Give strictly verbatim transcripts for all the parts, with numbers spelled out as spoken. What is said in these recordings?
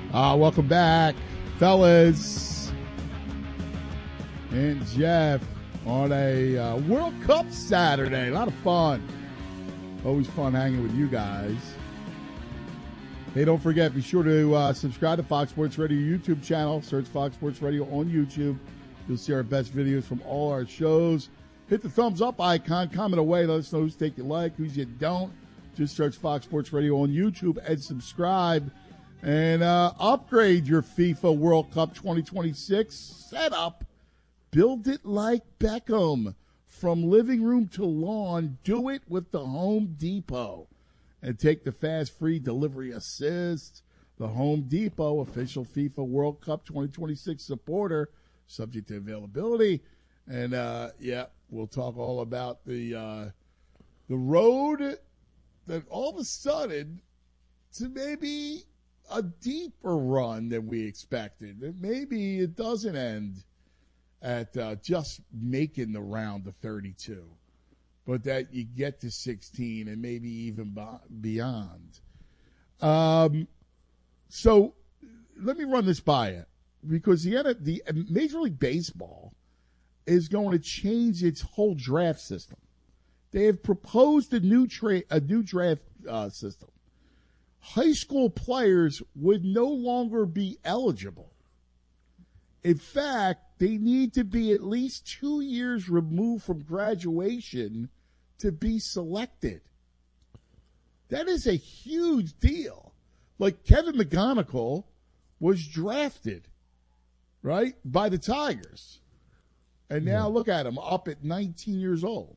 Uh, welcome back, fellas and Jeff, on a uh, World Cup Saturday. A lot of fun. Always fun hanging with you guys. Hey, don't forget, be sure to uh, subscribe to Fox Sports Radio YouTube channel. Search Fox Sports Radio on YouTube. You'll see our best videos from all our shows. Hit the thumbs up icon. Comment away. Let us know who's take you like, who's you don't. Just search Fox Sports Radio on YouTube and subscribe. And uh, upgrade your FIFA World Cup twenty twenty-six setup. Build it like Beckham. From living room to lawn, do it with the Home Depot. And take the fast free delivery assist. The Home Depot, official FIFA World Cup twenty twenty-six supporter, subject to availability. And, uh, yeah, we'll talk all about the uh, the road that all of a sudden to maybe a deeper run than we expected. That maybe it doesn't end at uh, just making the round of thirty-two, but that you get to sixteen and maybe even beyond. Um, so let me run this by you, because the, the Major League Baseball is going to change its whole draft system. They have proposed a new tra- a new draft uh, system. High school players would no longer be eligible. In fact, they need to be at least two years removed from graduation to be selected. That is a huge deal. Like Kevin McGonigal was drafted, right, by the Tigers. And now yeah. look at him, up at nineteen years old.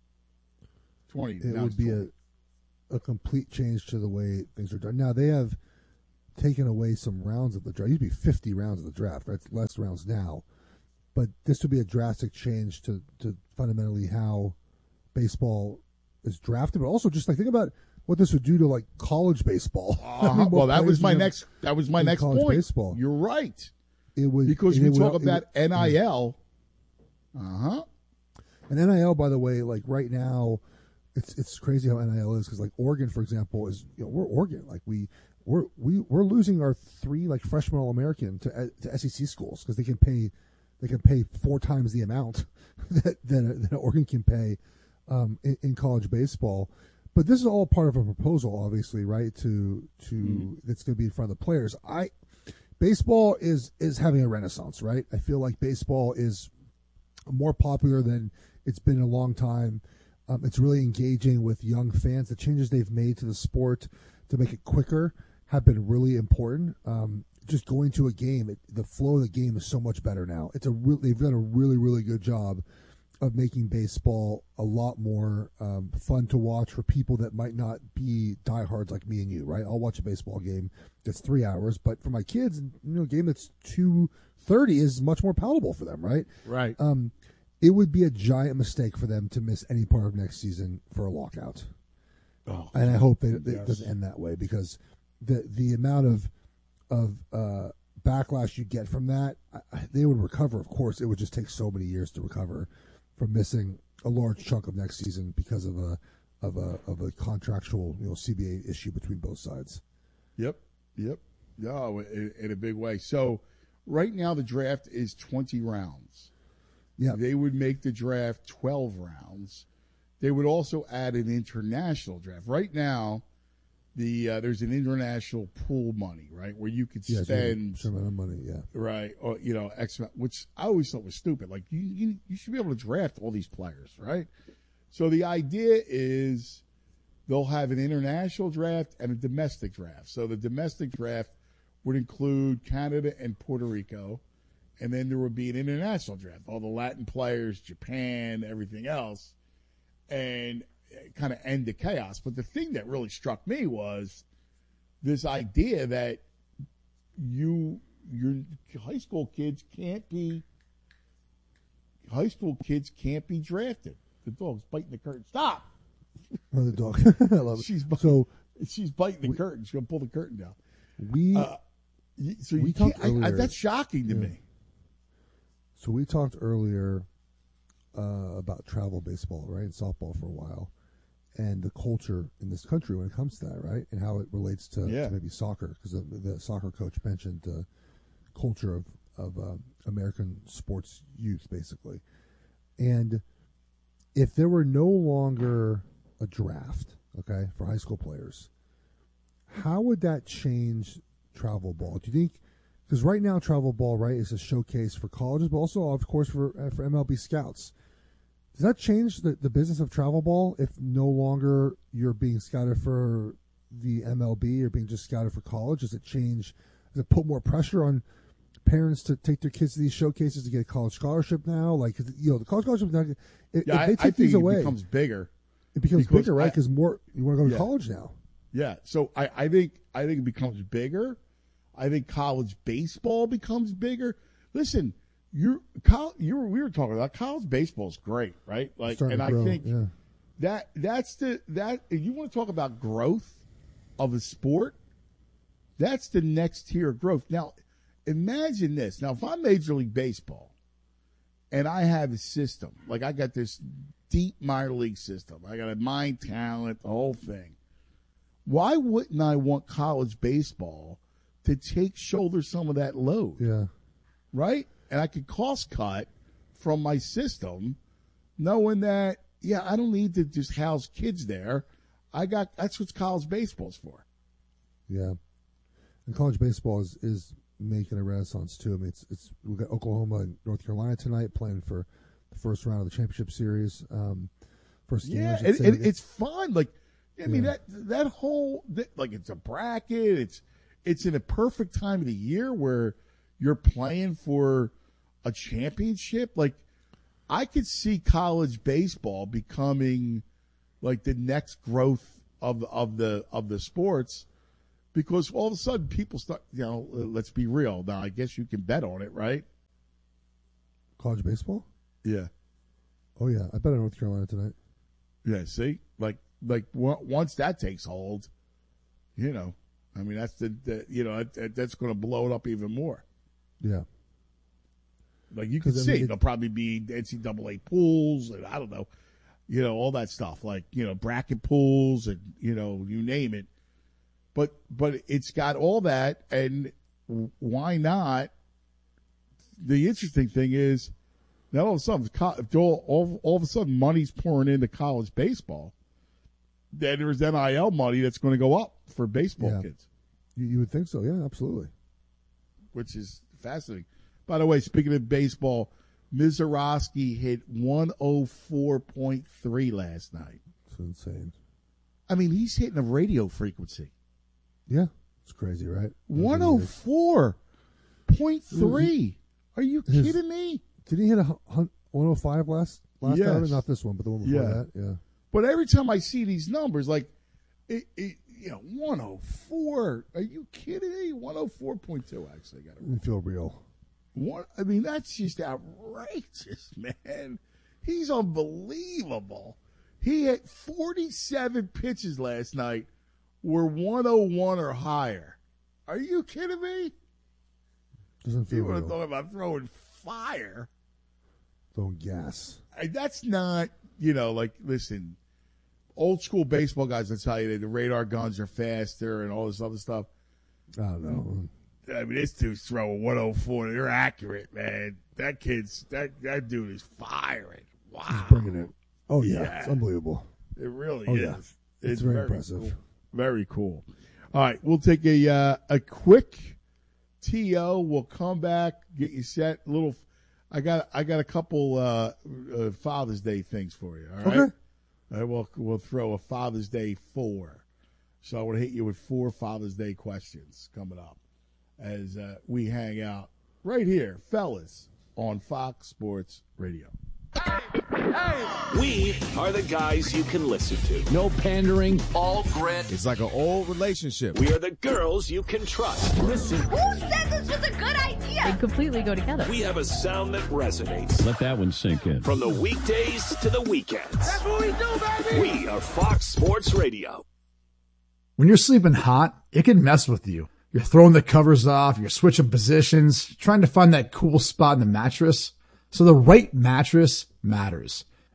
twenty. It would be a, a complete change to the way things are done. Now, they have taken away some rounds of the draft. It used to be fifty rounds of the draft, right? It's less rounds now. But this would be a drastic change to, to fundamentally how baseball is drafted. But also just like think about what this would do to like college baseball. Uh-huh. I mean, well, that was my next that was my next point. Baseball. You're right. It would because we would, talk it, about it, N I L. Uh-huh. And N I L, by the way, like right now, it's it's crazy how N I L is, because like Oregon, for example, is you know we're Oregon, like we we're we we're losing our three like freshman All American to to S E C schools because they can pay they can pay four times the amount that that, that Oregon can pay um, in, in college baseball. But this is all part of a proposal, obviously, right? To to mm. that's going to be in front of the players. I baseball is is having a renaissance, right? I feel like baseball is more popular than it's been in a long time. Um, it's really engaging with young fans. The changes they've made to the sport to make it quicker have been really important. Um, just going to a game, it, the flow of the game is so much better now. It's a re- they've done a really, really good job of making baseball a lot more um, fun to watch for people that might not be diehards like me and you, right? I'll watch a baseball game that's three hours, but for my kids, you know, a game that's two thirty is much more palatable for them, right? Right. Um, it would be a giant mistake for them to miss any part of next season for a lockout. Oh, and I hope that yes. it doesn't end that way, because the the amount of of uh, backlash you get from that, I, they would recover. Of course, it would just take so many years to recover from missing a large chunk of next season because of a of a of a contractual, you know, C B A issue between both sides. Yep, yep, no, in, in a big way. So right now the draft is twenty rounds. Yeah, they would make the draft twelve rounds. They would also add an international draft. Right now, the uh, there's an international pool money, right, where you could yeah, spend some amount of money, yeah, right, or you know, X, which I always thought was stupid. Like you, you, you should be able to draft all these players, right? So the idea is they'll have an international draft and a domestic draft. So the domestic draft would include Canada and Puerto Rico. And then there would be an international draft, all the Latin players, Japan, everything else, and kind of end the chaos. But the thing that really struck me was this idea that you, your high school kids can't be, high school kids can't be drafted. The dog's biting the curtain. Stop. Oh, the dog. I love it. She's so she's biting the we, curtain. She's gonna pull the curtain down. We uh, so we you talked can't, earlier, I, I, that's shocking to yeah. me. So we talked earlier uh, about travel baseball, right, and softball for a while, and the culture in this country when it comes to that, right? And how it relates to, Yeah. to maybe soccer, because the, the soccer coach mentioned the culture of of uh, American sports youth, basically. And if there were no longer a draft, okay, for high school players, how would that change travel ball? Do you think? Because right now, travel ball, right, is a showcase for colleges, but also, of course, for uh, for M L B scouts. Does that change the, the business of travel ball if no longer you're being scouted for the M L B or being just scouted for college? Does it change? Does it put more pressure on parents to take their kids to these showcases to get a college scholarship now? Like, you know, the college scholarship, if, Yeah, if they I, take I think these it away, becomes bigger. it becomes because bigger, right? I- Because more you want to go to Yeah. college now. Yeah, so I, I think I think it becomes bigger. I think college baseball becomes bigger. Listen, you're col- you were, we were talking about college baseball is great, right? Like, Starting and to grow, I think yeah. that that's the that if you want to talk about growth of a sport, that's the next tier of growth. Now, imagine this. Now, if I'm Major League Baseball and I have a system, like I got this deep minor league system, I got a mind talent, the whole thing. Why wouldn't I want college baseball to take shoulder some of that load, Yeah. right? And I could cost cut from my system, knowing that, yeah, I don't need to just house kids there. I got that's what college baseball's for. Yeah, and college baseball is, is making a renaissance too. I mean, it's it's we got Oklahoma and North Carolina tonight playing for the first round of the championship series. Um, first game, Yeah, I should and, say. and it's fun. Like, I mean, Yeah. that that whole that, like it's a bracket. It's it's in a perfect time of the year where you're playing for a championship. Like, I could see college baseball becoming like the next growth of of the of the sports, because all of a sudden people start. You know, let's be real. Now, I guess you can bet on it, right? college baseball. Yeah. Oh yeah, I bet on North Carolina tonight. Yeah, see, like, like w- once that takes hold, you know, I mean, that's the, the you know, that, that's going to blow it up even more. Yeah, Like you can 'Cause, I see, mean, it- there'll probably be N C double A pools, and I don't know, you know, all that stuff, like you know, bracket pools, and you know, you name it. But but it's got all that, and w- why not? The interesting thing is, now all of a sudden, co- if all, all, all of a sudden money's pouring into college baseball, then there's N I L money that's going to go up for baseball Yeah. kids, you, you would think so. Yeah, absolutely. which is fascinating. By the way, speaking of baseball, Mizorowski hit one oh four point three last night. It's insane. I mean, he's hitting a radio frequency. Yeah, it's crazy, right? one oh four point three. Are you His- kidding me? Did he hit a hun- one oh five last last Yes. outing? Not this one, but the one before Yeah. that. Yeah. But every time I see these numbers, like, it, it, you know, one oh four. Are you kidding me? one oh four point two, actually. I got it. It didn't feel real. One, I mean, that's just outrageous, man. He's unbelievable. He had forty-seven pitches last night were one oh one or higher. Are you kidding me? Doesn't feel You would have real. thought about throwing fire. Throwing gas. I- That's not, you know, like, listen, old school baseball guys will tell you that the radar guns are faster and all this other stuff. I don't know. I mean, this dude's throwing one oh four. They're accurate, man. That kid's, that, that dude is firing. Wow. He's bringing it. Oh yeah, Yeah. it's unbelievable. It really Oh, is. yeah. It's very impressive. Cool. Very cool. All right, we'll take a uh, a quick T O. We'll come back, get you set. A little. I got I got a couple uh, uh, Father's Day things for you. All right. Okay. All right. We'll we'll throw a Father's Day four. So I want to hit you with four Father's Day questions coming up as uh, we hang out right here, fellas, on Fox Sports Radio. We are the guys you can listen to. No pandering. All grit. It's like an old relationship. We are the girls you can trust. Listen. Who said this was a good idea? They completely go together. We have a sound that resonates. Let that one sink in. From the weekdays to the weekends. That's what we do, baby. We are Fox Sports Radio. When you're sleeping hot, it can mess with you. You're throwing the covers off, you're switching positions, trying to find that cool spot in the mattress. So the right mattress matters.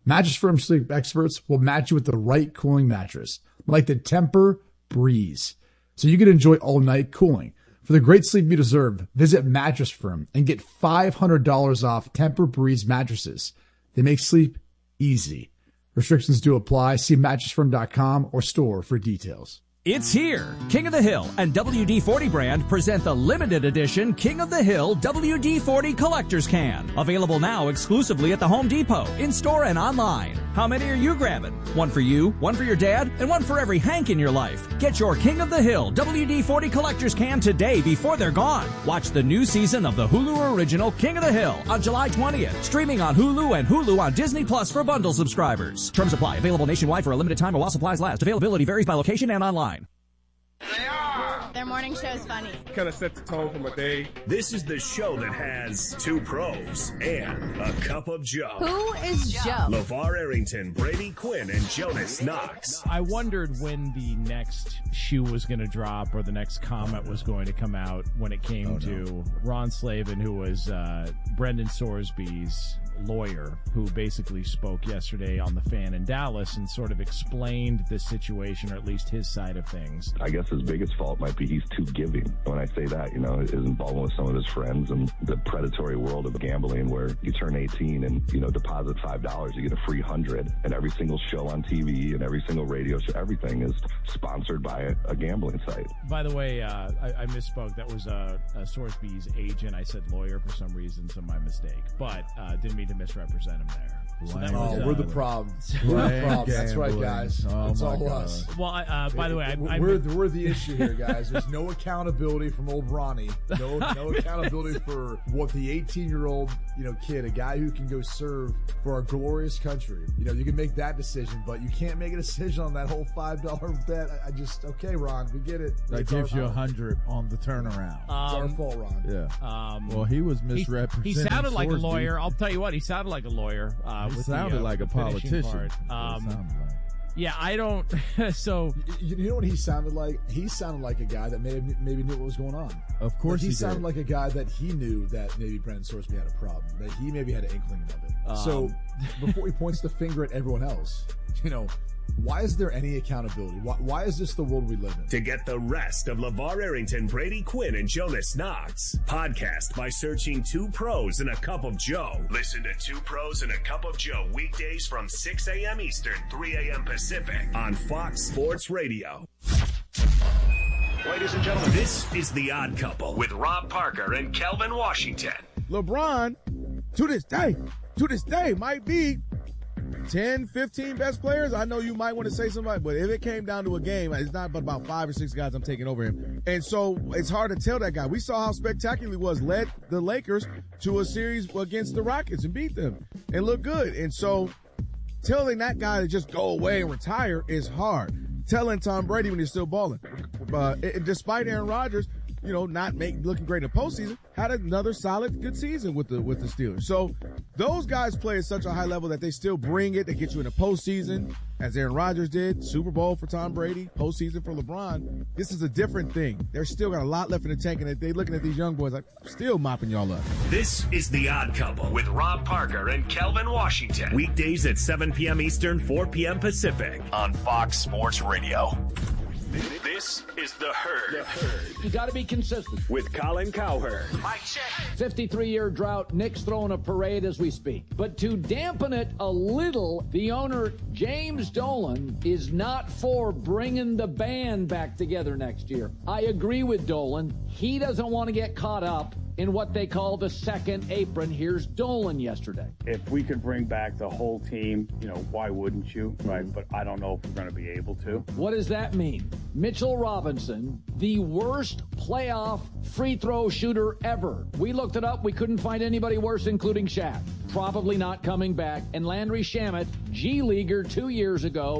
Mattress Firm sleep experts will match you with the right cooling mattress, like the Temper Breeze, so you can enjoy all-night cooling. For the great sleep you deserve, visit Mattress Firm and get five hundred dollars off Temper Breeze mattresses. They make sleep easy. Restrictions do apply. See mattress firm dot com or store for details. It's here. King of the Hill and W D forty brand present the limited edition King of the Hill W D forty Collector's Can. Available now exclusively at the Home Depot, in-store and online. How many are you grabbing? One for you, one for your dad, and one for every Hank in your life. Get your King of the Hill W D forty Collector's Can today before they're gone. Watch the new season of the Hulu original King of the Hill on July twentieth. Streaming on Hulu and Hulu on Disney Plus for bundle subscribers. Terms apply. Available nationwide for a limited time while supplies last. Availability varies by location and online. They are. Their morning show is funny. Kind of set the tone for my day. This is the show that has two pros and a cup of Joe. Who is Joe? LeVar Arrington, Brady Quinn, and Jonas Knox. I wondered when the next shoe was going to drop or the next comment was going to come out when it came oh, to no. Ron Slavin, who was uh, Brendan Sorsby's lawyer, who basically spoke yesterday on The Fan in Dallas and sort of explained the situation, or at least his side of things. I guess his biggest fault might be he's too giving. When I say that, you know, his involvement with some of his friends and the predatory world of gambling, where you turn eighteen and, you know, deposit five dollars, you get a free hundred, and every single show on T V and every single radio show, everything is sponsored by a, a gambling site. By the way, uh, I, I misspoke. That was uh, uh, Sorsby's agent. I said lawyer for some reason, so my mistake. But uh, didn't mean to misrepresent him there. So that oh, was, uh, we're the problem. We're the problem. That's right, guys. Oh, it's all God. us. Well, uh, by the way, I, I, we're, we're the issue here, guys. There's no accountability from old Ronnie. No, no accountability for what the eighteen-year-old, you know, kid, a guy who can go serve for our glorious country. You know, you can make that decision, but you can't make a decision on that whole five dollar bet. I, I just, okay, Ron, we get it. That it's gives our, you a hundred on the turnaround. Um, it's our Um, fault, Ron. Yeah. Um, well, he was misrepresenting. He, he sounded like a Sorsby. lawyer. I'll tell you what, he sounded like a lawyer. Uh, He with sounded the, uh, like a the finishing politician. part. Um, Sounded like. Yeah, I don't. So You, you know what he sounded like? He sounded like a guy that may have, maybe knew what was going on. Of course, Like, he, he sounded did. like a guy that he knew that maybe Brendan Sorsby had a problem, that he maybe had an inkling of it. Um, so before he points the finger at everyone else, you know, why is there any accountability? Why, why is this the world we live in? To get the rest of LeVar Arrington, Brady Quinn, and Jonas Knox, podcast by searching Two Pros and a Cup of Joe. Listen to Two Pros and a Cup of Joe weekdays from six a.m. Eastern, three a.m. Pacific on Fox Sports Radio. Ladies and gentlemen, this is The Odd Couple with Rob Parker and Kelvin Washington. LeBron, to this day, to this day, might be ten, fifteen best players. I know you might want to say somebody, but if it came down to a game, it's not but about five or six guys I'm taking over him. And so it's hard to tell that guy. We saw how spectacular he was, led the Lakers to a series against the Rockets and beat them and look good. And so telling that guy to just go away and retire is hard. Telling Tom Brady when he's still balling. Uh, it, despite Aaron Rodgers, you know, not make, looking great in the postseason, had another solid, good season with the with the Steelers. So those guys play at such a high level that they still bring it. They get you in the postseason, as Aaron Rodgers did, Super Bowl for Tom Brady, postseason for LeBron. This is a different thing. They're still got a lot left in the tank, and they're looking at these young boys like, still mopping y'all up. This is The Odd Couple with Rob Parker and Kelvin Washington. Weekdays at seven p.m. Eastern, four p.m. Pacific on Fox Sports Radio. This is The Herd. The Herd. You got to be consistent. With Colin Cowherd. Mike check. fifty-three-year drought. Nick's throwing a parade as we speak. But to dampen it a little, the owner, James Dolan, is not for bringing the band back together next year. I agree with Dolan. He doesn't want to get caught up in what they call the second apron. Here's Dolan yesterday. If we could bring back the whole team, you know, why wouldn't you, right? But I don't know if we're going to be able to. What does that mean? Mitchell Robinson, the worst playoff free throw shooter ever. We looked it up. We couldn't find anybody worse, including Shaq. Probably not coming back. And Landry Shamet, G-Leaguer two years ago,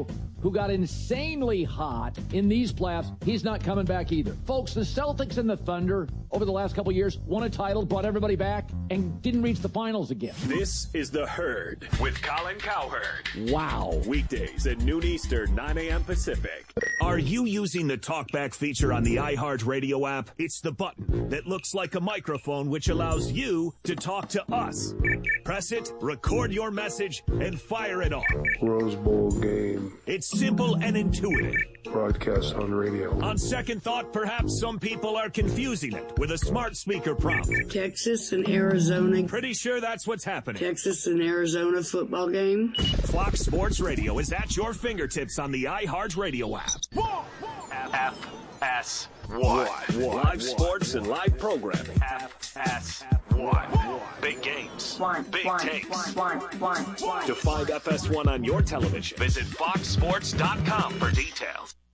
who got insanely hot in these playoffs, he's not coming back either. Folks, the Celtics and the Thunder over the last couple years won a title, brought everybody back, and didn't reach the finals again. This is The Herd with Colin Cowherd. Wow. Weekdays at noon Eastern, nine a.m. Pacific. Are you using the TalkBack feature on the iHeartRadio app? It's the button that looks like a microphone which allows you to talk to us. Press it, record your message, and fire it off. Rose Bowl game. It's simple and intuitive. Broadcast on radio. On second thought, perhaps some people are confusing it with a smart speaker prompt. Texas and Arizona. Pretty sure that's what's happening. Texas and Arizona football game. Fox Sports Radio is at your fingertips on the iHeartRadio app. F S one. Live sports and live programming. F S one. Big games. Big takes. To find F S one on your television, visit fox sports dot com for details.